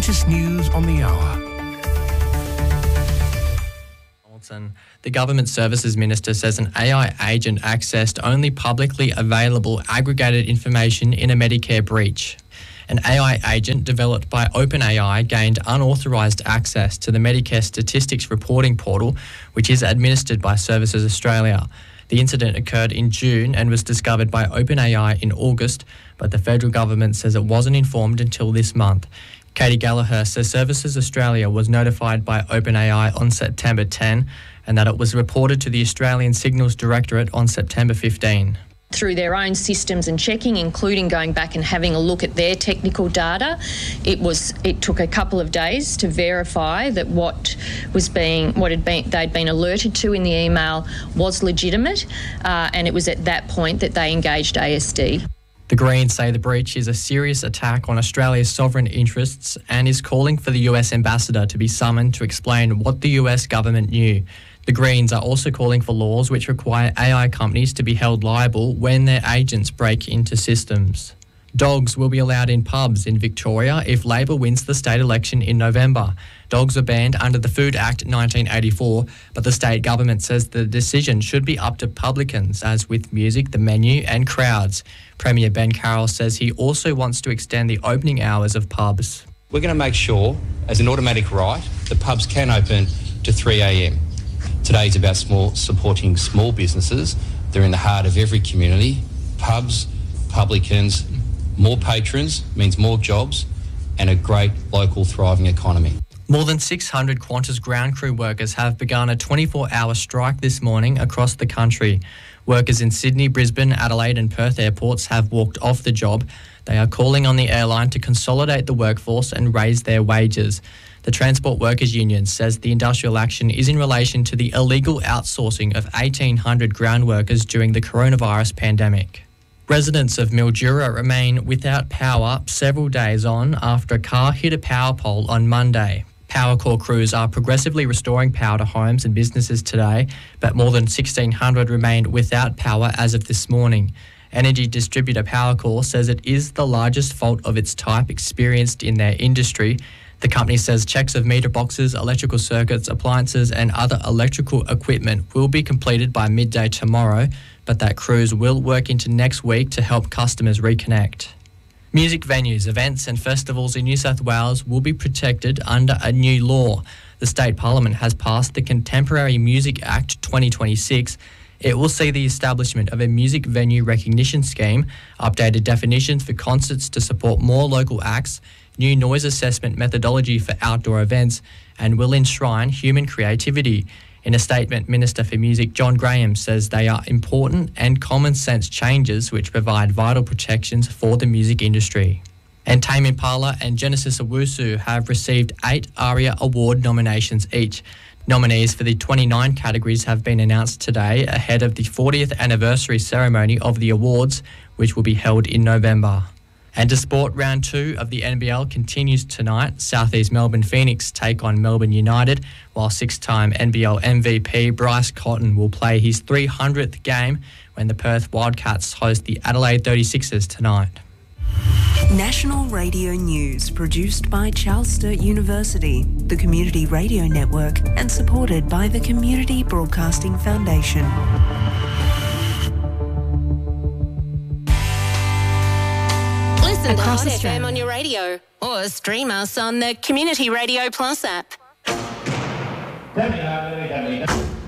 latest news on the hour. The Government Services Minister says an AI agent accessed only publicly available aggregated information in a Medicare breach. An AI agent developed by OpenAI gained unauthorised access to the Medicare Statistics Reporting Portal, which is administered by Services Australia. The incident occurred in June and was discovered by OpenAI in August, but the federal government says it wasn't informed until this month. Katie Gallagher says Services Australia was notified by OpenAI on September 10 and that it was reported to the Australian Signals Directorate on September 15. Through their own systems and checking, including going back and having a look at their technical data, it took a couple of days to verify that they'd been alerted to in the email was legitimate, and it was at that point that they engaged ASD. The Greens say the breach is a serious attack on Australia's sovereign interests and is calling for the US ambassador to be summoned to explain what the US government knew. The Greens are also calling for laws which require AI companies to be held liable when their agents break into systems. Dogs will be allowed in pubs in Victoria if Labor wins the state election in November. Dogs are banned under the Food Act 1984, but the state government says the decision should be up to publicans, as with music, the menu and crowds. Premier Ben Carroll says he also wants to extend the opening hours of pubs. We're going to make sure, as an automatic right, the pubs can open to 3 a.m. Today's about supporting small businesses. They're in the heart of every community. Pubs, publicans, more patrons means more jobs and a great local thriving economy. More than 600 Qantas ground crew workers have begun a 24-hour strike this morning across the country. Workers in Sydney, Brisbane, Adelaide and Perth airports have walked off the job. They are calling on the airline to consolidate the workforce and raise their wages. The Transport Workers Union says the industrial action is in relation to the illegal outsourcing of 1,800 ground workers during the coronavirus pandemic. Residents of Mildura remain without power several days on after a car hit a power pole on Monday. Powercor crews are progressively restoring power to homes and businesses today, but more than 1,600 remained without power as of this morning. Energy distributor Powercor says it is the largest fault of its type experienced in their industry. The company says checks of meter boxes, electrical circuits, appliances and other electrical equipment will be completed by midday tomorrow, but that crews will work into next week to help customers reconnect. Music venues, events and festivals in New South Wales will be protected under a new law. The State Parliament has passed the Contemporary Music Act 2026. It will see the establishment of a music venue recognition scheme, updated definitions for concerts to support more local acts, new noise assessment methodology for outdoor events, and will enshrine human creativity. In a statement, Minister for Music John Graham says they are important and common sense changes which provide vital protections for the music industry. And Tame Impala and Genesis Owusu have received 8 ARIA Award nominations each. Nominees for the 29 categories have been announced today ahead of the 40th anniversary ceremony of the awards, which will be held in November. And to sport, round 2 of the NBL continues tonight. South East Melbourne Phoenix take on Melbourne United, while 6-time NBL MVP Bryce Cotton will play his 300th game when the Perth Wildcats host the Adelaide 36ers tonight. National Radio News, produced by Charles Sturt University, the Community Radio Network, and supported by the Community Broadcasting Foundation. Listen to Hot FM on your radio or stream us on the Community Radio Plus app.